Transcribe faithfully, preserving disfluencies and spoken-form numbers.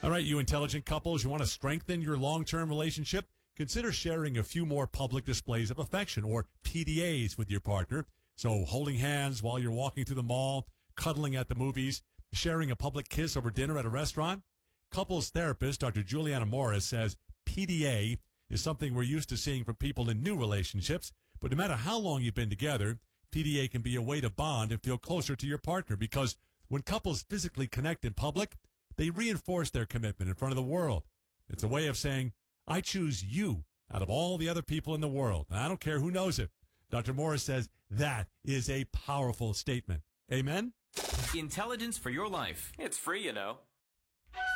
All right, you intelligent couples, you want to strengthen your long-term relationship? Consider sharing a few more public displays of affection, or P D As, with your partner. So holding hands while you're walking through the mall, cuddling at the movies, sharing a public kiss over dinner at a restaurant. Couples therapist Doctor Juliana Morris says P D A is something we're used to seeing from people in new relationships, but no matter how long you've been together, P D A can be a way to bond and feel closer to your partner, because when couples physically connect in public, they reinforce their commitment in front of the world. It's a way of saying, I choose you out of all the other people in the world. I don't care who knows it. Doctor Morris says that is a powerful statement. Amen? Intelligence for your life. It's free, you know.